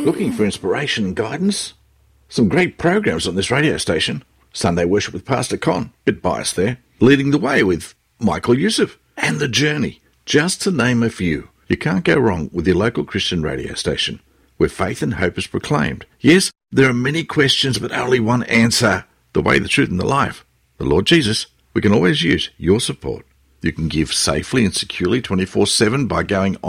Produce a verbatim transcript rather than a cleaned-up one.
Looking for inspiration and guidance? Some great programs on this radio station. Sunday Worship with Pastor Con, bit biased there. Leading the Way with Michael Youssef. And The Journey, just to name a few. You can't go wrong with your local Christian radio station, where faith and hope is proclaimed. Yes, there are many questions, but only one answer. The way, the truth, and the life. The Lord Jesus. We can always use your support. You can give safely and securely twenty-four seven by going